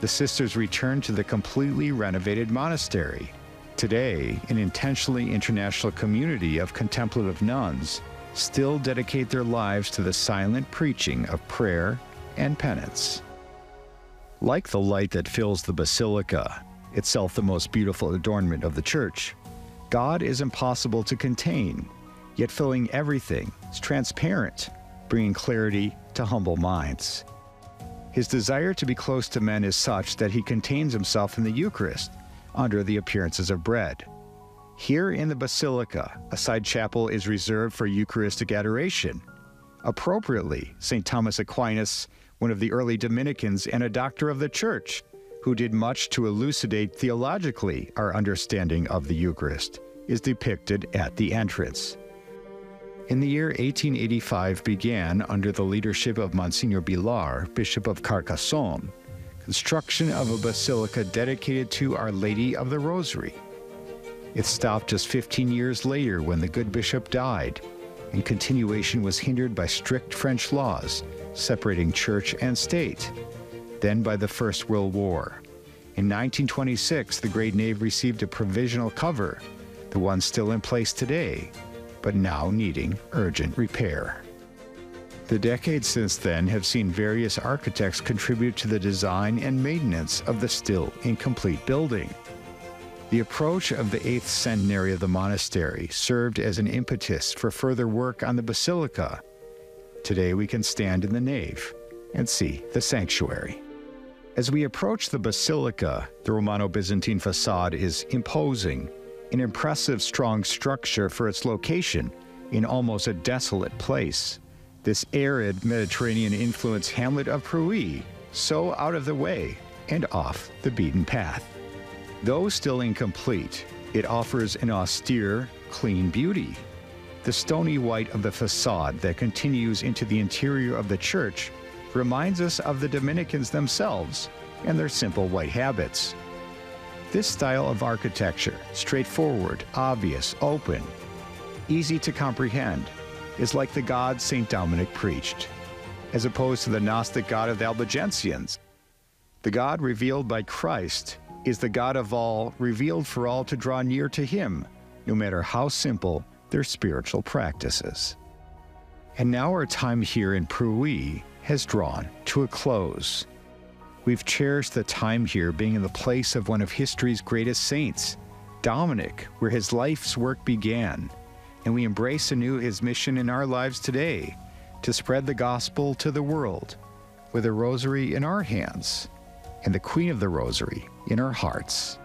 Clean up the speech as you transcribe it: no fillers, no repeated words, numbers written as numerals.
the sisters returned to the completely renovated monastery. Today, an intentionally international community of contemplative nuns still dedicate their lives to the silent preaching of prayer and penance. Like the light that fills the basilica, itself the most beautiful adornment of the church, God is impossible to contain, yet filling everything is transparent, bringing clarity to humble minds. His desire to be close to men is such that he contains himself in the Eucharist under the appearances of bread. Here in the basilica, a side chapel is reserved for Eucharistic adoration. Appropriately, St. Thomas Aquinas, one of the early Dominicans and a doctor of the Church, who did much to elucidate theologically our understanding of the Eucharist, is depicted at the entrance. In the year 1885 began, under the leadership of Monsignor Bilar, Bishop of Carcassonne, construction of a basilica dedicated to Our Lady of the Rosary. It stopped just 15 years later when the good bishop died, and continuation was hindered by strict French laws separating church and state, then by the First World War. In 1926, the great nave received a provisional cover, the one still in place today, but now needing urgent repair. The decades since then have seen various architects contribute to the design and maintenance of the still incomplete building. The approach of the 8th centenary of the monastery served as an impetus for further work on the basilica. Today we can stand in the nave and see the sanctuary. As we approach the basilica, the Romano-Byzantine facade is imposing, an impressive, strong structure for its location in almost a desolate place. This arid Mediterranean-influenced hamlet of Prouy, so out of the way and off the beaten path. Though still incomplete, it offers an austere, clean beauty. The stony white of the facade that continues into the interior of the church reminds us of the Dominicans themselves and their simple white habits. This style of architecture, straightforward, obvious, open, easy to comprehend, is like the God St. Dominic preached, as opposed to the Gnostic God of the Albigensians. The God revealed by Christ is the God of all, revealed for all to draw near to him, no matter how simple their spiritual practices. And now our time here in Prouy has drawn to a close. We've cherished the time here being in the place of one of history's greatest saints, Dominic, where his life's work began, and we embrace anew his mission in our lives today to spread the gospel to the world, with a rosary in our hands and the Queen of the Rosary in our hearts.